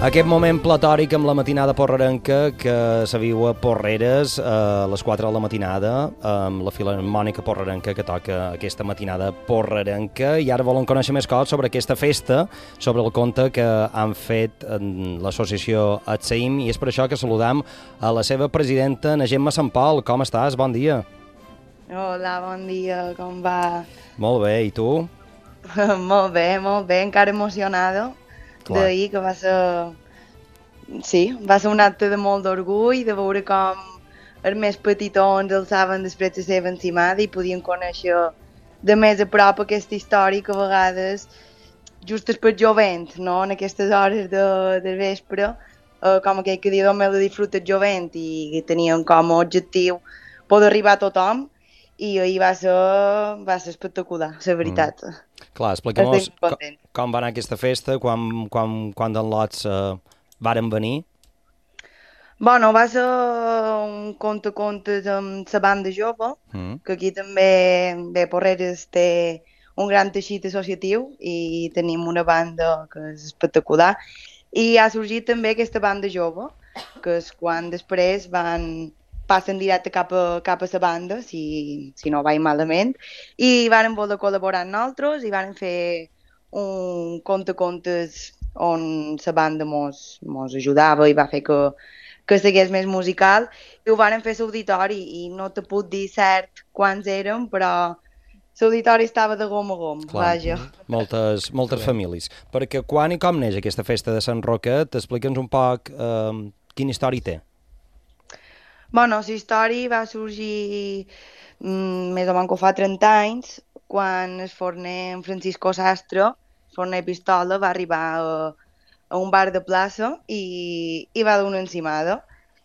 Aquest moment platòric amb la matinada porrerenca que se viu a Porreres a les 4 de la matinada, amb la Filharmònica Porrerenca que toca aquesta matinada porrerenca. I ara volen conèixer més coses sobre aquesta festa, sobre el conte que han fet en l'associació Atseim, i és per això que saludam a la seva presidenta, na Gemma Sant Pol. Com estàs? Bon dia. Hola, bon dia, com va? Molt bé, i tu? Molt bé, encara emocionada d'ahir, que va ser... Sí, va ser un acte de molt d'orgull, de veure com els més petitons alçaven després de la seva encimada i podien conèixer de més a prop aquesta història que a vegades, just per jovent, no? En aquestes hores de vespre, com aquell que diu me de disfrutar jovent, i tenien com a objectiu poder arribar a tothom, i ahir va ser espectacular, la veritat. Clar, explica'm-nos com va anar aquesta festa, quan d'en lots varen venir. Bueno, va ser un contes amb la banda jove, que aquí també Porreres té un gran teixit associatiu i tenim una banda que és espectacular. I ha sorgit també aquesta banda jove, que és quan després passen directe cap a la banda, si no vaig malament, i varen voler col·laborar amb nosaltres i varen fer un contes on la banda mos ajudava i va fer que segués més musical, i ho varen fer a l'auditori, i no te puc dir cert quants érem, però l'auditori estava de gom a gom. Clar, vaja. Moltes famílies. Perquè quan i com neix aquesta festa de Sant Roquet? Explica'ns un poc quina història té. Bueno, la història va sorgir més o menys que fa 30 anys, quan el forner Francisco Sastre, forner Pistola, va arribar a un bar de plaça i va donar una encimada.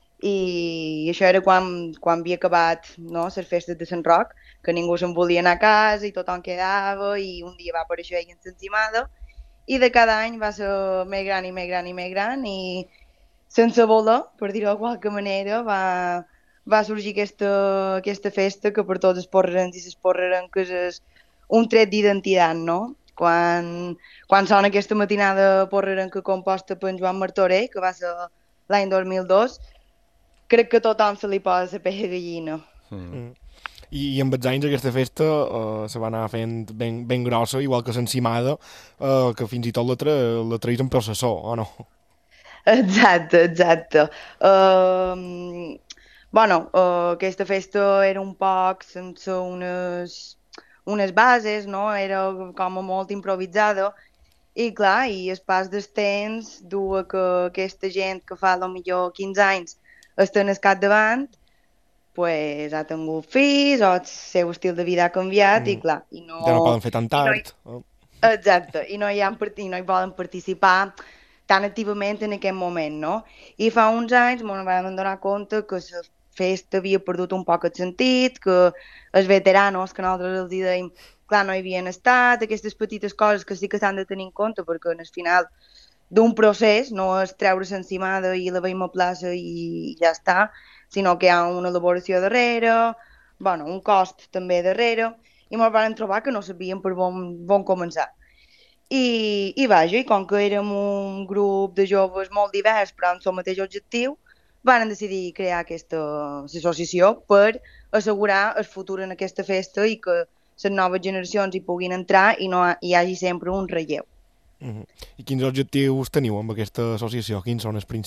I això era quan havia acabat, no, les festes de Sant Roc, que ningú se'n volia anar a casa i tothom quedava, i un dia va aparèixer ell en l'encimada, i de cada any va ser més gran i més gran i més gran, i sense voler, per dir-ho de qualque manera, va sorgir aquesta festa que per tots els porrerens i les porrerenques és un tret d'identitat, no? Quan sona aquesta matinada porrerenca composta per en Joan Martorell, que va ser l'any 2002, crec que a tothom se li posa la pell de gallina. I amb els anys aquesta festa se va anar fent ben grossa, igual que l'encimada, que fins i tot la traïs en processó, o no? Exacte. Aquesta festa era un poc sense unes bases, no? Era com a molt improvisada, i clar, i el pas del temps du que aquesta gent que fa millor 15 anys estan al capdavant, pues ha tingut fills, o el seu estil de vida ha canviat, i clar, i no... Ja no poden fer tan tard. Exacte, i no hi volen participar tan activament en aquest moment, no? I fa uns anys ens vam donar compte que la festa havia perdut un poc el sentit, que els veteranos, que nosaltres els dèiem, clar, no hi havien estat, aquestes petites coses que sí que s'han de tenir en compte, perquè al final d'un procés no és treure l'encimada i la veiem a plaça i ja està, sinó que hi ha una elaboració darrere, un cost també darrere, i ens vam trobar que no sabíem per on començar. I com que érem un grup de joves molt divers però amb el mateix objectiu, van decidir crear aquesta associació per assegurar el futur en aquesta festa i que les noves generacions hi puguin entrar i no hi hagi sempre un relleu. I quins objectius teniu amb aquesta associació? Quins són els principals?